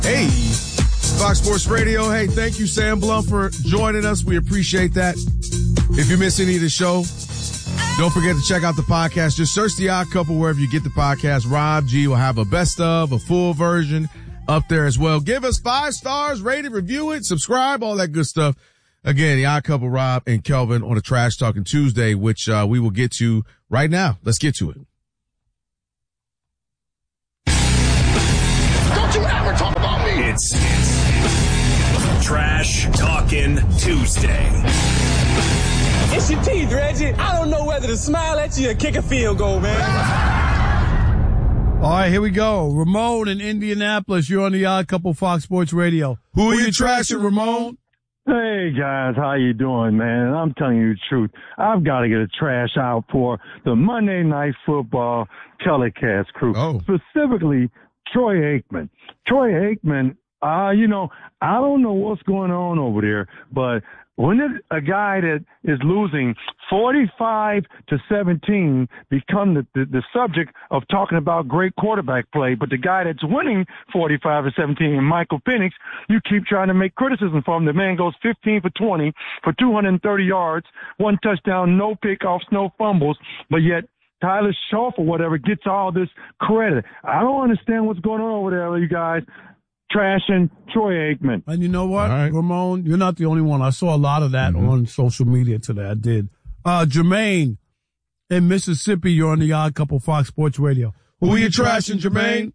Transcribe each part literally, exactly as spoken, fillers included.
Hey, Fox Sports Radio. Hey, thank you, Sam Blunt, for joining us. We appreciate that. If you miss any of the show, don't forget to check out the podcast. Just search The Odd Couple wherever you get the podcast. Rob G will have a best of, a full version up there as well. Give us five stars, rate it, review it, subscribe, all that good stuff. Again, The Odd Couple, Rob and Kelvin on a Trash Talking Tuesday, which uh, we will get to right now. Let's get to it. Don't you ever talk about me. It's, it's Trash Talking Tuesday. It's your teeth, Reggie. I don't know whether to smile at you or kick a field goal, man. All right, here we go. Ramon in Indianapolis. You're on The Odd Couple, Fox Sports Radio. Who are you trashing, Ramon? Hey, guys. How you doing, man? I'm telling you the truth. I've got to get a trash out for the Monday Night Football telecast crew. Oh. Specifically, Troy Aikman. Troy Aikman, uh, you know, I don't know what's going on over there, but when it, a guy that is losing forty-five to seventeen become the, the, the subject of talking about great quarterback play, but the guy that's winning forty-five to seventeen, Michael Penix, you keep trying to make criticism from him. The man goes fifteen for twenty for two hundred thirty yards, one touchdown, no pickoffs, no fumbles, but yet Tyler Schauf or whatever gets all this credit. I don't understand what's going on over there, you guys. Trashing Troy Aikman. And you know what, right. Ramon? You're not the only one. I saw a lot of that mm-hmm. on social media today. I did. Uh, Jermaine in Mississippi, you're on The Odd Couple, Fox Sports Radio. Who, Who are you trashing, Jermaine?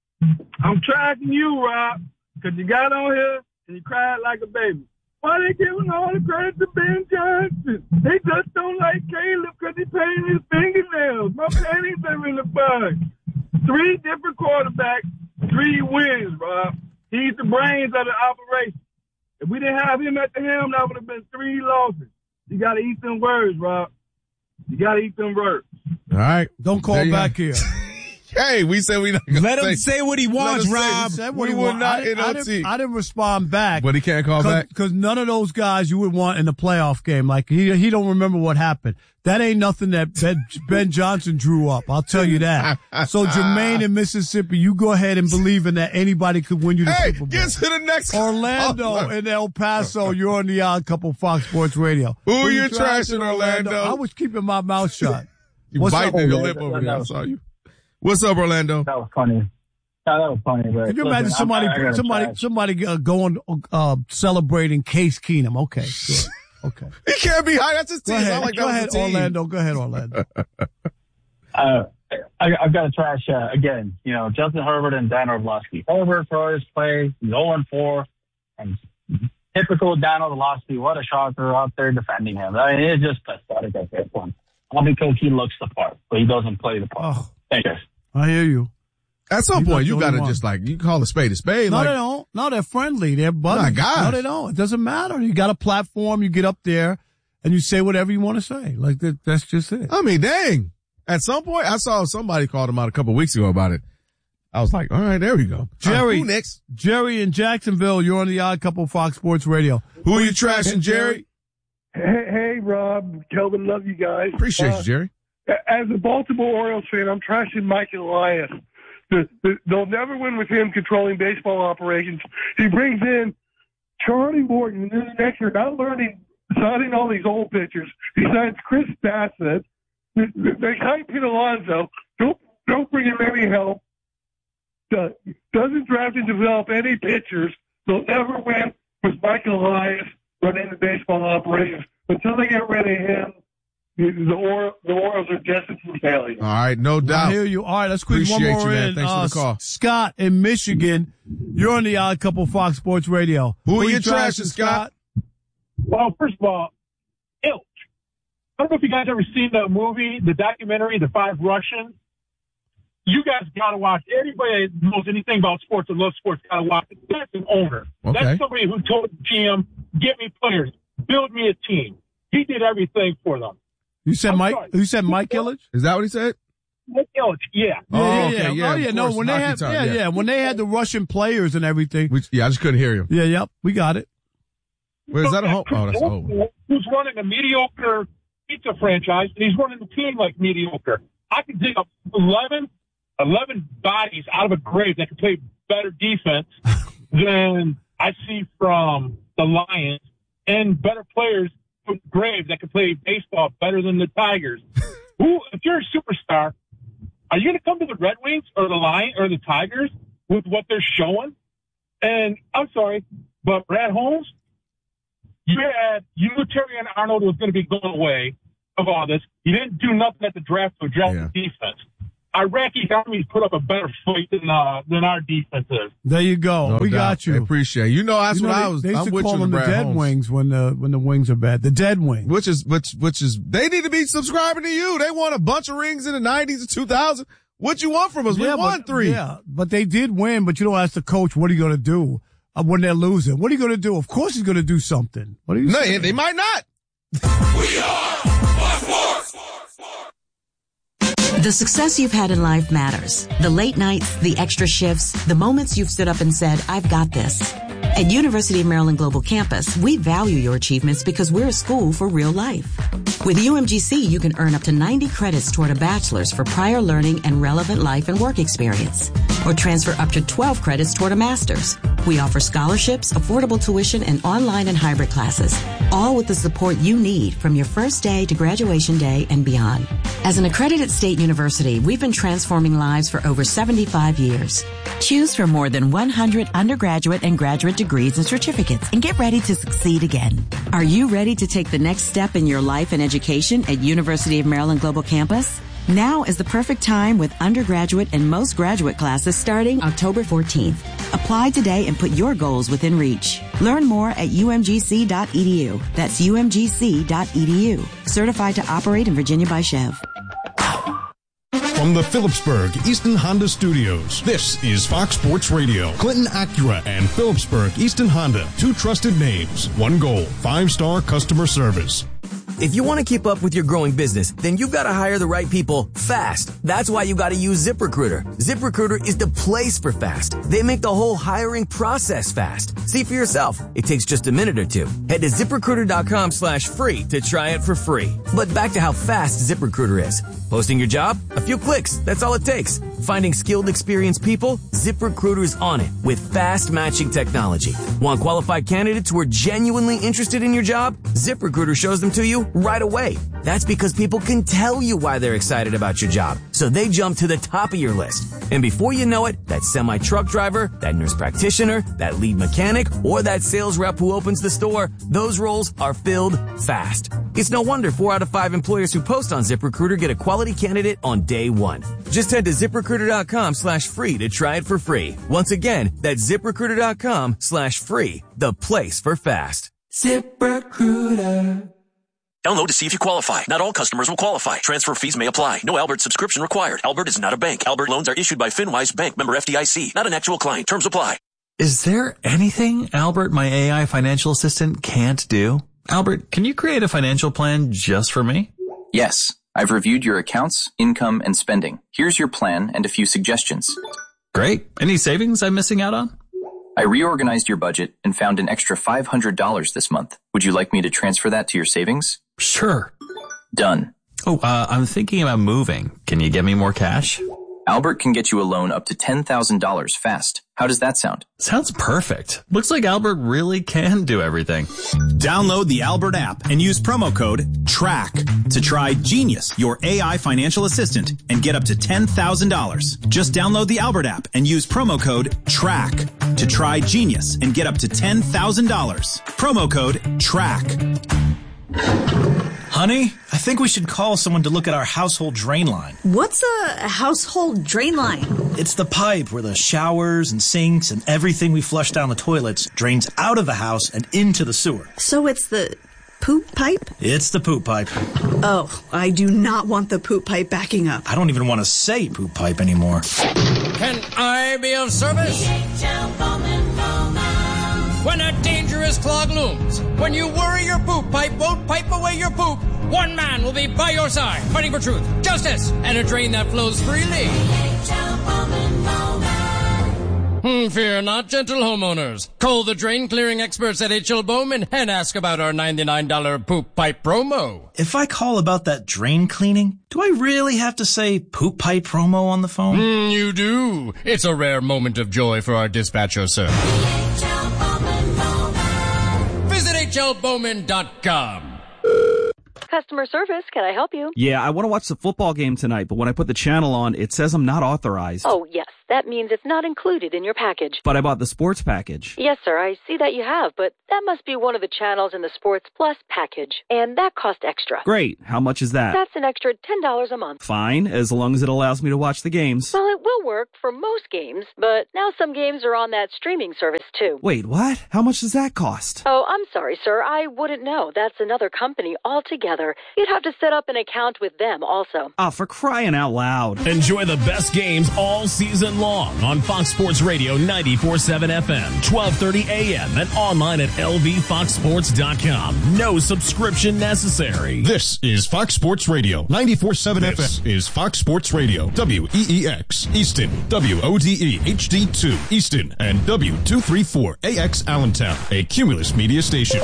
I'm trashing you, Rob, because you got on here and you cried like a baby. Why they giving all the credit to Ben Johnson? They just don't like Caleb because he painted his fingernails. My panties are in the bug. Three different quarterbacks, three wins, Rob. He's the brains of the operation. If we didn't have him at the helm, that would have been three losses. You got to eat them words, Rob. You got to eat them words. All right. Don't call back here. Hey, we said we not gonna Let say, him say what he wants, Rob. He we he will want. not I didn't, N O T. I didn't, I didn't respond back. But he can't call Cause, back? Because none of those guys you would want in the playoff game. Like, he he don't remember what happened. That ain't nothing that Ben, Ben Johnson drew up. I'll tell you that. So, Jermaine in Mississippi, you go ahead and believe in that anybody could win you the Hey, Super Bowl. get to the next Orlando oh, in El Paso, you're on The Odd Couple, Fox Sports Radio. Who Who are you trashing, trashing, Orlando? I was keeping my mouth shut. You What's biting up, your man? lip over there. I saw you. What's up, Orlando? That was funny. Yeah, that was funny. But Can you listen, imagine somebody, I'm, I'm somebody, trash. somebody uh, going, uh, celebrating Case Keenum? Okay, good. Okay. He can't be high. That's his team. Go ahead, I like go that ahead, was the team. Orlando. Go ahead, Orlando. Uh, I, I've got to trash uh, again. You know, Justin Herbert and Dan Orlovsky. Herbert for his play, he's zero and four, and typical Dan Orlovsky. What a shocker out there defending him. I mean, it's just pathetic at this point. All because he looks the part, but he doesn't play the part. Oh, Thank you. I hear you. At some He's point, not you the got to only just like, you call a spade a spade. No, like, they don't. No, they're friendly. They're buddies. My gosh. No, they don't. It doesn't matter. You got a platform. You get up there and you say whatever you want to say. Like that. That's just it. I mean, dang. At some point, I saw somebody called him out a couple of weeks ago about it. I was like, all right, there we go. Jerry, uh, who next? Jerry in Jacksonville, you're on The Odd Couple, Fox Sports Radio. Who are you trashing, Jerry? Hey, hey, Rob, Kelvin, love you guys. Appreciate Uh, you, Jerry. As a Baltimore Orioles fan, I'm trashing Mike Elias. The, the, they'll never win with him controlling baseball operations. He brings in Charlie Morton, and then next year, not learning, signing all these old pitchers. He signs Chris Bassett. They, they sign Pete Alonso. Don't, don't bring him any help. Doesn't draft and develop any pitchers. They'll never win with Mike Elias running the baseball operations. Until they get rid of him, the, or, the Orioles are destined for failure. All right, no doubt. I hear you. All right, let's squeeze one Appreciate more you, man. in. Thanks for uh, the call. Scott in Michigan, you're on The Odd Couple, Fox Sports Radio. Who are you trashing, Scott? Well, first of all, Ilch. I don't know if you guys ever seen the movie, the documentary, The Five Russians. You guys got to watch. Anybody that knows anything about sports or loves sports got to watch it. That's an owner. Okay. That's somebody who told the G M, get me players, build me a team. He did everything for them. You said I'm Mike. sorry. You said Mike Ilitch. Is that what he said? Mike Ilitch, yeah. Oh, yeah, okay, yeah, yeah, oh, yeah. of No, course, when they hockey had, time, yeah, yeah. yeah, when they had the Russian players and everything. We, yeah, I just couldn't hear him. Yeah, yep, we got it. Where is that a home? Oh, that's old. over. Who's running a mediocre pizza franchise, and he's running the team like mediocre. I could dig up eleven, eleven bodies out of a grave that could play better defense than I see from the Lions, and better players from Braves that can play baseball better than the Tigers. Who, if you're a superstar, are you going to come to the Red Wings or the Lions or the Tigers with what they're showing? And I'm sorry, but Brad Holmes, you had, you knew Terry and Arnold was going to be going away of all this. You didn't do nothing at the draft to address yeah. the defense. Iraqi armies put up a better fight than uh, than our defense is. There you go. No we doubt. got you. I appreciate it. You know, that's you know, what they, I was. They used I'm to with call you them the Brad dead Holmes. wings when the when the wings are bad. The dead wings. Which is which which is they need to be subscribing to you. They won a bunch of rings in the nineties and two thousand. What you want from us? Yeah, we won but, three. Yeah, but they did win. But you don't ask the coach, what are you going to do uh, when they're losing? What are you going to do? Of course he's going to do something. What are you no, saying? they might not. We are Fox Sports. The success you've had in life matters. The late nights, the extra shifts, the moments you've stood up and said, I've got this. At University of Maryland Global Campus, we value your achievements because we're a school for real life. With U M G C, you can earn up to ninety credits toward a bachelor's for prior learning and relevant life and work experience, or transfer up to twelve credits toward a master's. We offer scholarships, affordable tuition, and online and hybrid classes, all with the support you need from your first day to graduation day and beyond. As an accredited state university, we've been transforming lives for over seventy-five years. Choose from more than one hundred undergraduate and graduate degrees and certificates and get ready to succeed again. Are you ready to take the next step in your life and education at University of Maryland Global Campus? Now is the perfect time with undergraduate and most graduate classes starting October fourteenth. Apply today and put your goals within reach. Learn more at U M G C dot E D U. That's U M G C dot E D U. Certified to operate in Virginia by Chev. From the Phillipsburg Easton Honda Studios, this is Fox Sports Radio. Clinton Acura and Phillipsburg Easton Honda, two trusted names, one goal, five-star customer service. If you want to keep up with your growing business, then you've got to hire the right people fast. That's why you got to use ZipRecruiter. ZipRecruiter is the place for fast. They make the whole hiring process fast. See for yourself. It takes just a minute or two. Head to ZipRecruiter.com slash free to try it for free. But back to how fast ZipRecruiter is. Posting your job? A few clicks. That's all it takes. Finding skilled, experienced people? ZipRecruiter's on it with fast matching technology. Want qualified candidates who are genuinely interested in your job? ZipRecruiter shows them to you right away. That's because people can tell you why they're excited about your job, so they jump to the top of your list. And before you know it, that semi-truck driver, that nurse practitioner, that lead mechanic, or that sales rep who opens the store, those roles are filled fast. It's no wonder four out of five employers who post on ZipRecruiter get a quality candidate on day one. Just head to ZipRecruiter.com slash free to try it for free. Once again, that's ZipRecruiter.com slash free, the place for fast. ZipRecruiter. Download to see if you qualify. Not all customers will qualify. Transfer fees may apply. No Albert subscription required. Albert is not a bank. Albert loans are issued by FinWise Bank, member F D I C. Not an actual client. Terms apply. Is there anything Albert, my A I financial assistant, can't do? Albert, can you create a financial plan just for me? Yes. I've reviewed your accounts, income, and spending. Here's your plan and a few suggestions. Great. Any savings I'm missing out on? I reorganized your budget and found an extra five hundred dollars this month. Would you like me to transfer that to your savings? Sure. Done. Oh, uh, I'm thinking about moving. Can you get me more cash? Albert can get you a loan up to ten thousand dollars fast. How does that sound? Sounds perfect. Looks like Albert really can do everything. Download the Albert app and use promo code TRACK to try Genius, your A I financial assistant, and get up to ten thousand dollars. Just download the Albert app and use promo code TRACK to try Genius and get up to ten thousand dollars. Promo code TRACK. Honey, I think we should call someone to look at our household drain line. What's a household drain line? It's the pipe where the showers and sinks and everything we flush down the toilets drains out of the house and into the sewer. So it's the poop pipe? It's the poop pipe. Oh, I do not want the poop pipe backing up. I don't even want to say poop pipe anymore. Can I be of service? When a dangerous clog looms, when you worry your poop pipe won't pipe away your poop, one man will be by your side, fighting for truth, justice, and a drain that flows freely. Hmm, fear not, gentle homeowners. Call the drain clearing experts at H L Bowman and ask about our ninety-nine dollars poop pipe promo. If I call about that drain cleaning, do I really have to say poop pipe promo on the phone? Mm, you do. It's a rare moment of joy for our dispatcher, sir. Visit H L Bowman dot com. Customer service, can I help you? Yeah, I want to watch the football game tonight, but when I put the channel on, it says I'm not authorized. Oh, yes. That means it's not included in your package. But I bought the sports package. Yes, sir. I see that you have, but that must be one of the channels in the Sports Plus package, and that costs extra. Great. How much is that? That's an extra ten dollars a month. Fine, as long as it allows me to watch the games. Well, it will work for most games, but now some games are on that streaming service, too. Wait, what? How much does that cost? Oh, I'm sorry, sir. I wouldn't know. That's another company altogether. You'd have to set up an account with them also. Ah, oh, for crying out loud. Enjoy the best games all season long on Fox Sports Radio ninety-four point seven F M, twelve thirty A M, and online at L V fox sports dot com. No subscription necessary. This is Fox Sports Radio ninety-four point seven F M. This is Fox Sports Radio, W E E X, Easton, W O D E H D two, Easton, and W two thirty-four A X Allentown, a Cumulus media station.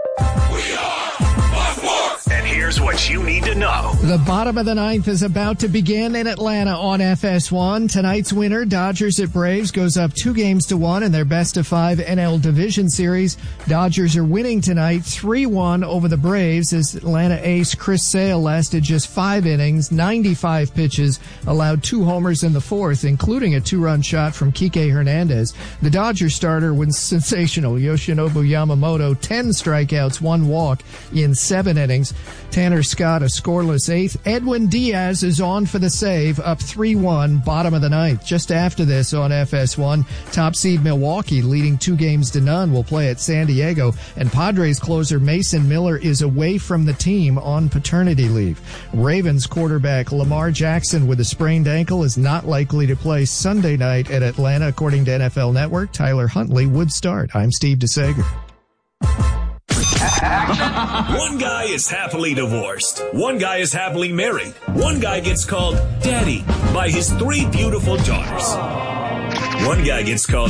We are Fox Sports. And here's what you need to know. The bottom of the ninth is about to begin in Atlanta on F S one. Tonight's winner, Dodgers at Braves, goes up two games to one in their best of five N L Division Series. Dodgers are winning tonight three one over the Braves as Atlanta ace Chris Sale lasted just five innings, ninety-five pitches, allowed two homers in the fourth, including a two-run shot from Kike Hernandez. The Dodgers starter was sensational. Yoshinobu Yamamoto, ten strikeouts, one walk in seven innings. Tanner Scott, a scoreless eighth. Edwin Diaz is on for the save, up three one, bottom of the ninth. Just after this on F S one, top seed Milwaukee, leading two games to none, will play at San Diego, and Padres closer Mason Miller is away from the team on paternity leave. Ravens quarterback Lamar Jackson with a sprained ankle is not likely to play Sunday night at Atlanta, according to N F L Network. Tyler Huntley would start. I'm Steve DeSager. One guy is happily divorced. One guy is happily married. One guy gets called daddy by his three beautiful daughters. One guy gets called